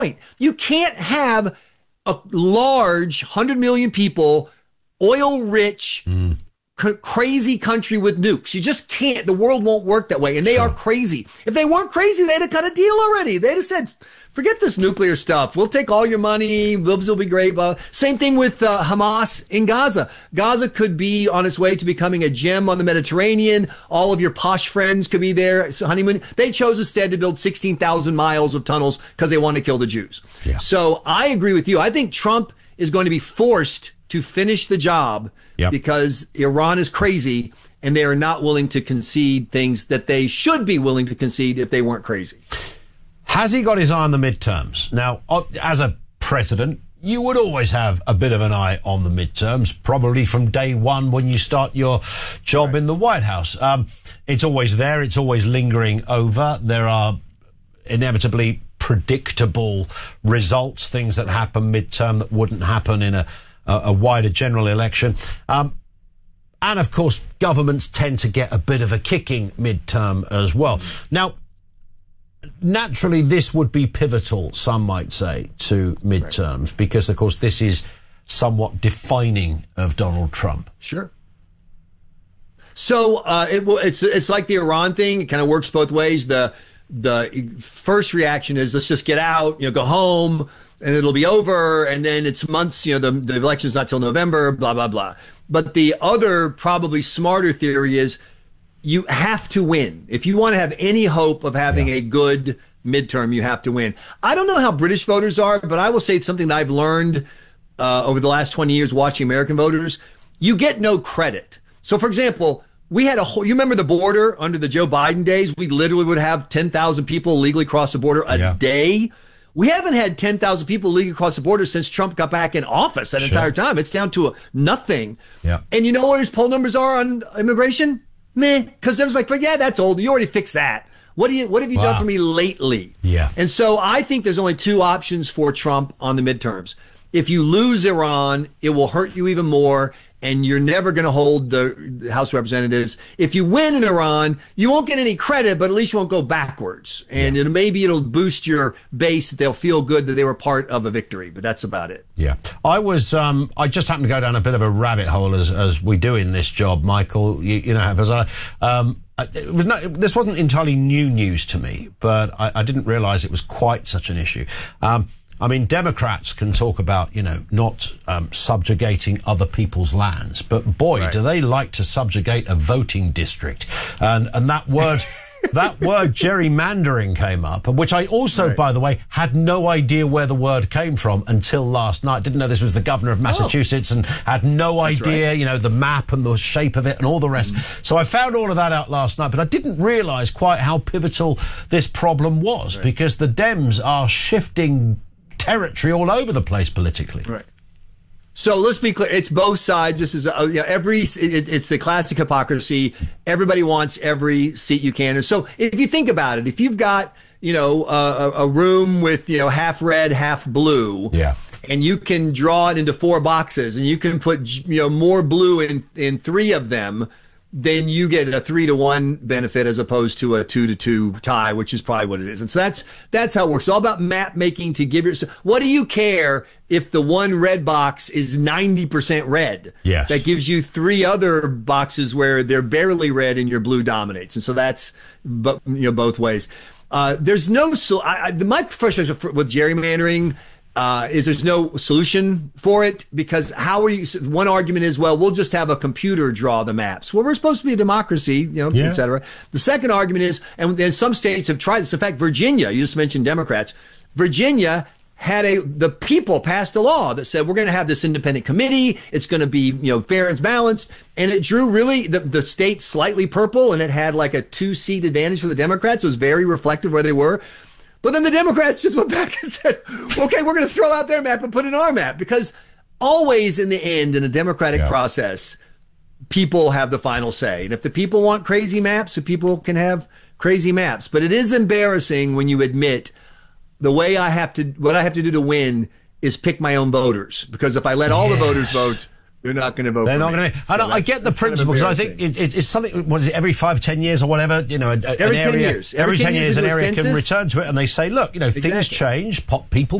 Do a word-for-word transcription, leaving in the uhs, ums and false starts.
point. You can't have a large one hundred million people, oil rich, mm. c- crazy country with nukes. You just can't. The world won't work that way. And they sure. are crazy. If they weren't crazy, they'd have cut a deal already. They'd have said, forget this nuclear stuff. We'll take all your money. Libs will be great. But same thing with uh, Hamas in Gaza. Gaza could be on its way to becoming a gem on the Mediterranean. All of your posh friends could be there. So honeymoon. They chose instead to build sixteen thousand miles of tunnels because they want to kill the Jews. Yeah. So I agree with you. I think Trump is going to be forced to finish the job yep. because Iran is crazy and they are not willing to concede things that they should be willing to concede if they weren't crazy. Has he got his eye on the midterms? Now, as a president, you would always have a bit of an eye on the midterms, probably from day one when you start your job right. in the White House. Um, it's always there. It's always lingering over. There are inevitably predictable results, things that happen midterm that wouldn't happen in a, a, a wider general election. Um, and, of course, governments tend to get a bit of a kicking midterm as well. Now, naturally, this would be pivotal, some might say, to midterms, right. because, of course, this is somewhat defining of Donald Trump. Sure. So uh, it, it's it's like the Iran thing. It kind of works both ways. The the first reaction is let's just get out, you know, go home, and it'll be over. And then it's months. You know, the the election's not till November. Blah blah blah. But the other probably smarter theory is, you have to win. If you want to have any hope of having yeah. a good midterm, you have to win. I don't know how British voters are, but I will say it's something that I've learned uh, over the last twenty years watching American voters. You get no credit. So, for example, we had a whole, you remember the border under the Joe Biden days? We literally would have ten thousand people legally cross the border a yeah. day. We haven't had ten thousand people legally cross the border since Trump got back in office that sure. entire time. It's down to a nothing. Yeah. And you know what his poll numbers are on immigration? Meh, because there was like, but yeah, that's old. You already fixed that. What do you? What have you wow. done for me lately? Yeah. And so I think there's only two options for Trump on the midterms. If you lose Iran, it will hurt you even more, and you're never going to hold the House of Representatives. If you win in Iran, you won't get any credit, but at least you won't go backwards. And yeah. it, maybe it'll boost your base that they'll feel good that they were part of a victory. But that's about it. Yeah. I was, um, I just happened to go down a bit of a rabbit hole as, as we do in this job, Michael. You, you know, as I, um, it was not, this wasn't entirely new news to me, but I, I didn't realize it was quite such an issue. Um, I mean, Democrats can talk about, you know, not um, subjugating other people's lands, but boy, right. do they like to subjugate a voting district. And and that word, that word gerrymandering came up, which I also, right. by the way, had no idea where the word came from until last night. Didn't know this was the governor of Massachusetts oh. and had no That's idea, right. you know, the map and the shape of it and all the rest. Mm. So I found all of that out last night, but I didn't realise quite how pivotal this problem was right. because the Dems are shifting territory all over the place politically. Right. So let's be clear. It's both sides. This is uh, you know, every. It, it's the classic hypocrisy. Everybody wants every seat you can. And so if you think about it, if you've got you know uh, a, a room with you know half red, half blue, yeah, and you can draw it into four boxes, and you can put you know more blue in in three of them, then you get a three to one benefit as opposed to a two to two tie, which is probably what it is. And so that's that's how it works. It's all about map making to give yourself. What do you care if the one red box is ninety percent red? Yes. That gives you three other boxes where they're barely red and your blue dominates. And so that's you know both ways. Uh, there's no so I, I, my frustration with gerrymandering. Uh, is there's no solution for it because how are you? One argument is, well, we'll just have a computer draw the maps. Well, we're supposed to be a democracy, you know, yeah. et cetera. The second argument is, and then some states have tried this. In fact, Virginia, you just mentioned Democrats. Virginia had a, the people passed a law that said, we're going to have this independent committee. It's going to be, you know, fair and balanced. And it drew really the, the state slightly purple and it had like a two seat advantage for the Democrats. It was very reflective where they were. But then the Democrats just went back and said, okay, we're going to throw out their map and put in our map. Because always in the end, in a democratic yeah. process, people have the final say. And if the people want crazy maps, the people can have crazy maps. But it is embarrassing when you admit the way I have to, what I have to do to win is pick my own voters. Because if I let all yes. the voters vote, They're not going to vote. They're for not me. going to. So And I get the principle because I think it, it, it's something. What is it? Every five, ten years or whatever, you know, a, every an ten area, years. Every, every ten, ten years, years an area census. can return to it, and they say, look, you know, Exactly. things change. Pop people